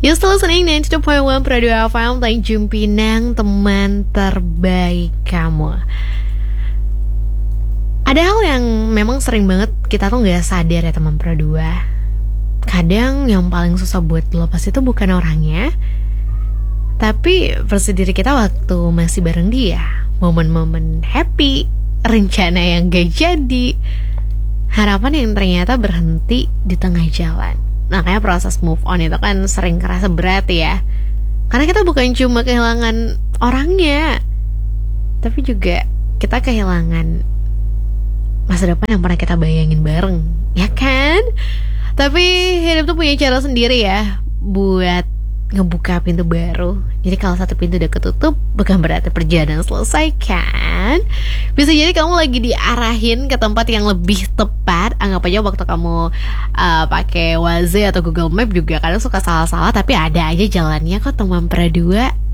You still listening 92.1 Radio FM Tanjung Pinang, teman terbaik kamu. Ada hal yang memang sering banget kita tuh gak sadar ya teman Pro 2. Kadang yang paling susah buat dilepas itu bukan orangnya, tapi versi diri kita waktu masih bareng dia. Momen-momen happy, rencana yang gak jadi, harapan yang ternyata berhenti di tengah jalan. Makanya proses move on itu kan sering kerasa berat ya. Karena kita bukan cuma kehilangan orangnya, tapi juga kita kehilangan masa depan yang pernah kita bayangin bareng, ya kan? Tapi hidup tuh punya cara sendiri ya buat ngebuka pintu baru. Jadi kalau satu pintu udah ketutup, bukan berarti perjalanan selesai kan? Bisa jadi kamu lagi diarahin ke tempat yang lebih tepat. Anggap aja waktu kamu pakai Waze atau Google Map juga kadang suka salah-salah, tapi ada aja jalannya kok teman Pro 2.